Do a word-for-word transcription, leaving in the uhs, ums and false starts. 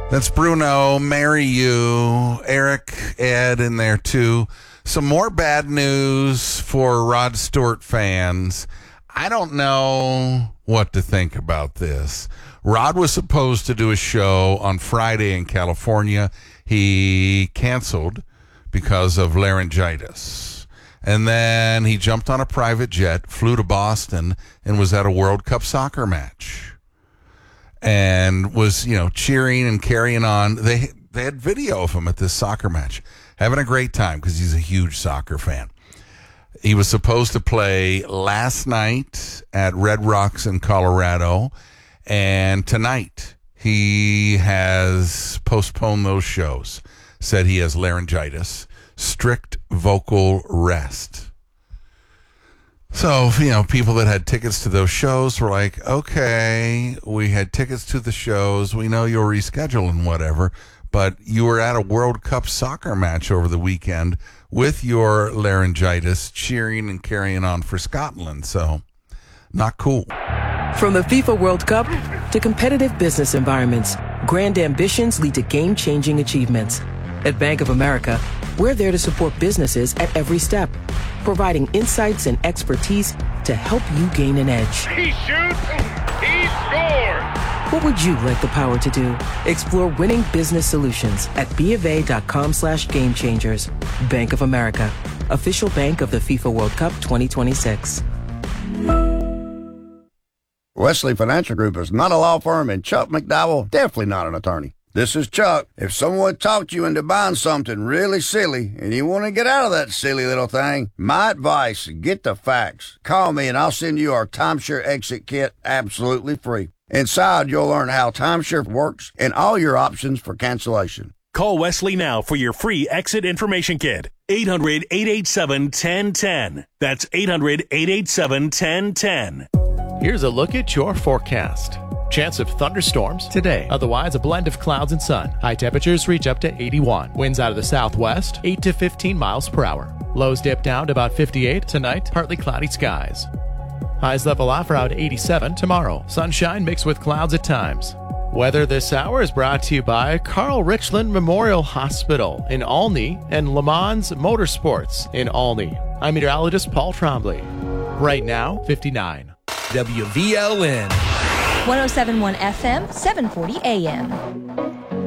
That's Bruno, Marry You, Eric, Ed in there too. Some more bad news for Rod Stewart fans. I don't know what to think about this. Rod was supposed to do a show on Friday in California. He canceled because of laryngitis. And then he jumped on a private jet, flew to Boston, and was at a World Cup soccer match. And was, you know, cheering and carrying on. They they had video of him at this soccer match, having a great time because he's a huge soccer fan. He was supposed to play last night at Red Rocks in Colorado, and tonight he has postponed those shows. Said he has laryngitis, strict vocal rest. So, you know, people that had tickets to those shows were like, okay, we had tickets to the shows. We know you'll reschedule and whatever, but you were at a World Cup soccer match over the weekend with your laryngitis, cheering and carrying on for Scotland. So, not cool. From the FIFA World Cup to competitive business environments, grand ambitions lead to game-changing achievements. At Bank of America, we're there to support businesses at every step, providing insights and expertise to help you gain an edge. He shoots, he scores! What would you like the power to do? Explore winning business solutions at BofA.com slash game changers. Bank of America, official bank of the FIFA World Cup twenty twenty-six. Wesley Financial Group is not a law firm, and Chuck McDowell definitely not an attorney. This is Chuck. If someone talked you into buying something really silly and you want to get out of that silly little thing, my advice, get the facts. Call me and I'll send you our timeshare exit kit absolutely free. Inside, you'll learn how timeshare works and all your options for cancellation. Call Wesley now for your free exit information kit. eight hundred, eight eight seven, one zero one zero. That's eight hundred, eight eight seven, one zero one zero. Here's a look at your forecast. Chance of thunderstorms today. Otherwise, a blend of clouds and sun. High temperatures reach up to eighty-one. Winds out of the southwest, eight to fifteen miles per hour. Lows dip down to about fifty-eight. Tonight, partly cloudy skies. Highs level off around eighty-seven tomorrow. Sunshine mixed with clouds at times. Weather this hour is brought to you by Carl Richland Memorial Hospital in Olney and Le Mans Motorsports in Olney. I'm meteorologist Paul Trombley. Right now, fifty-nine. W V L N one oh seven point one F M, seven forty A M.